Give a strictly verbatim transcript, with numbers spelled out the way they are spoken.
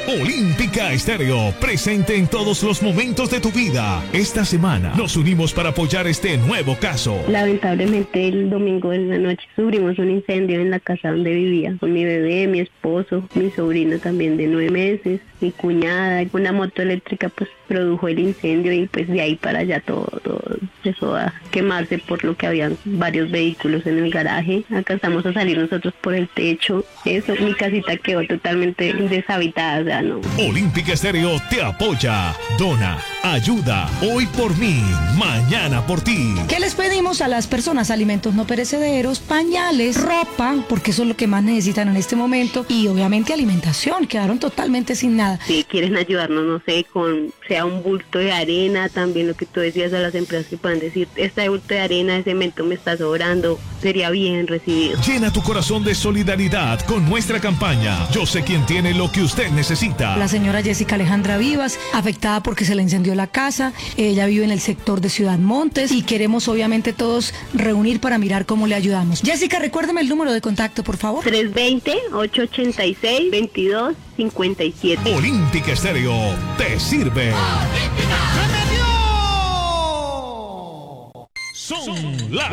Olímpica Estéreo, presente en todos los momentos de tu vida. Esta semana nos unimos para apoyar este nuevo caso. Lamentablemente el domingo en la noche sufrimos un incendio en la casa donde vivía con mi bebé, mi esposo, mi sobrino también de nueve meses, mi cuñada. Una moto eléctrica pues produjo el incendio y pues de ahí para allá todo, todo empezó a quemarse, por lo que habían varios vehículos en el garaje. Alcanzamos a salir nosotros por el techo. Eso, mi casita quedó totalmente deshabitada, o sea, no. Olímpica Estéreo te apoya, dona, ayuda, hoy por mí, mañana por ti. ¿Qué les pedimos a las personas? Alimentos no perecederos, pañales, ropa, porque eso es lo que más necesitan en este momento, y obviamente alimentación. Quedaron totalmente sin nada. Si quieren ayudarnos, no sé, con sea un bulto de arena, también lo que tú decías a las empresas que puedan decir, este bulto de arena, de cemento me está sobrando, sería bien recibido. Llena tu corazón de solidaridad con nuestra campaña. Yo sé quién tiene lo que usted necesita. La señora Jessica Alejandra Vivas, afectada porque se le incendió la casa. Ella vive en el sector de Ciudad Montes y queremos obviamente todos reunir para mirar cómo le ayudamos. Jessica, recuérdeme el número de contacto, por favor. tres dos cero, ocho ocho seis, veintidós cincuenta y siete. Olímpica Estéreo te sirve. ¡Se me dio! Son las